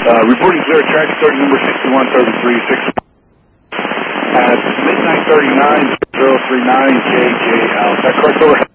Reporting clear, track 30, number 6133, 6 at midnight 39, 039, JJ out. That car's over.